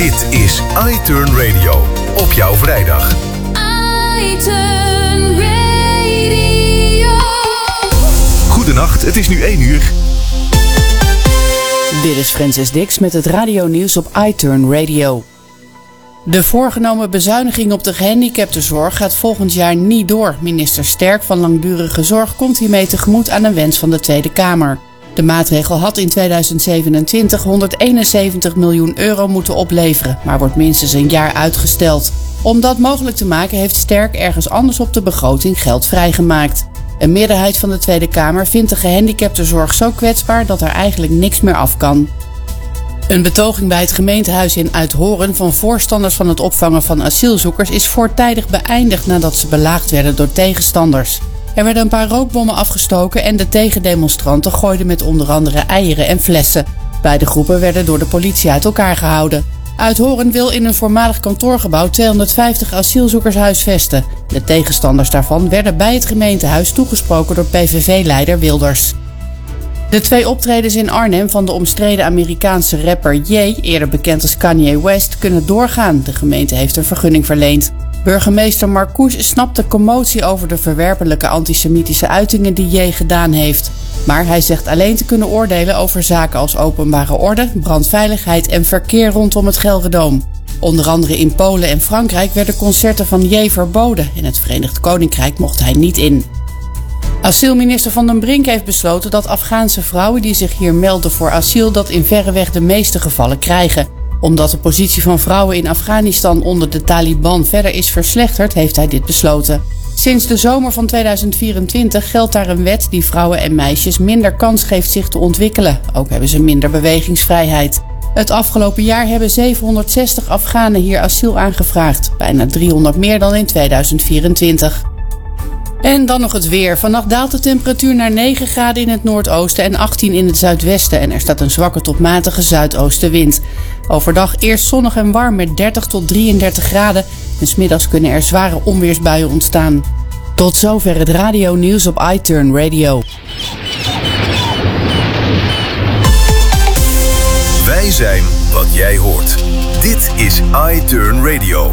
Dit is iTurn Radio. Op jouw vrijdag. iTurn Radio. Goedenacht, het is nu 1 uur. Dit is Francis Dix met het radionieuws op iTurn Radio. De voorgenomen bezuiniging op de gehandicaptenzorg gaat volgend jaar niet door. Minister Sterk van Langdurige Zorg komt hiermee tegemoet aan een wens van de Tweede Kamer. De maatregel had in 2027 171 miljoen euro moeten opleveren, maar wordt minstens een jaar uitgesteld. Om dat mogelijk te maken heeft Sterk ergens anders op de begroting geld vrijgemaakt. Een meerderheid van de Tweede Kamer vindt de gehandicaptenzorg zo kwetsbaar dat er eigenlijk niks meer af kan. Een betoging bij het gemeentehuis in Uithoren van voorstanders van het opvangen van asielzoekers is voortijdig beëindigd nadat ze belaagd werden door tegenstanders. Er werden een paar rookbommen afgestoken en de tegendemonstranten gooiden met onder andere eieren en flessen. Beide groepen werden door de politie uit elkaar gehouden. Uithoren wil in een voormalig kantoorgebouw 250 asielzoekers huisvesten. De tegenstanders daarvan werden bij het gemeentehuis toegesproken door PVV-leider Wilders. De 2 optredens in Arnhem van de omstreden Amerikaanse rapper Ye, eerder bekend als Kanye West, kunnen doorgaan. De gemeente heeft een vergunning verleend. Burgemeester Marcouch snapt de commotie over de verwerpelijke antisemitische uitingen die Ye gedaan heeft. Maar hij zegt alleen te kunnen oordelen over zaken als openbare orde, brandveiligheid en verkeer rondom het Gelredome. Onder andere in Polen en Frankrijk werden concerten van Ye verboden. In het Verenigd Koninkrijk mocht hij niet in. Asielminister Van den Brink heeft besloten dat Afghaanse vrouwen die zich hier melden voor asiel dat in verreweg de meeste gevallen krijgen. Omdat de positie van vrouwen in Afghanistan onder de Taliban verder is verslechterd, heeft hij dit besloten. Sinds de zomer van 2024 geldt daar een wet die vrouwen en meisjes minder kans geeft zich te ontwikkelen. Ook hebben ze minder bewegingsvrijheid. Het afgelopen jaar hebben 760 Afghanen hier asiel aangevraagd. Bijna 300 meer dan in 2024. En dan nog het weer. Vannacht daalt de temperatuur naar 9 graden in het noordoosten en 18 in het zuidwesten. En er staat een zwakke tot matige zuidoostenwind. Overdag eerst zonnig en warm met 30 tot 33 graden. En 's middags kunnen er zware onweersbuien ontstaan. Tot zover het radionieuws op iTurn Radio. Wij zijn wat jij hoort. Dit is iTurn Radio.